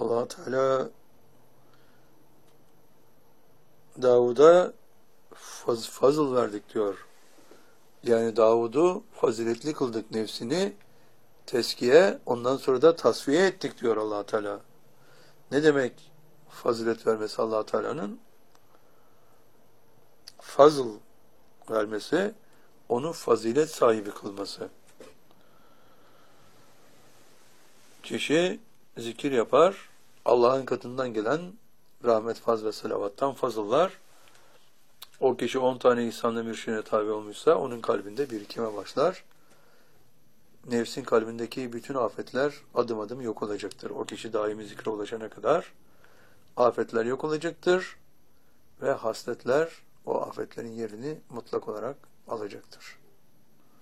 Allah Teala Davud'a fazıl verdik diyor. Yani Davud'u faziletli kıldık, nefsini teskiye, ondan sonra da tasfiye ettik diyor Allah Teala. Ne demek fazilet vermesi Allah Teala'nın? Fazıl vermesi, onu fazilet sahibi kılması. Kişi zikir yapar, Allah'ın katından gelen rahmet, faz ve selavattan fazıllar. O kişi 10 tane ihsanla mürşidine tabi olmuşsa onun kalbinde birikime başlar. Nefsin kalbindeki bütün afetler adım adım yok olacaktır. O kişi daimi zikre ulaşana kadar afetler yok olacaktır ve hasletler o afetlerin yerini mutlak olarak alacaktır.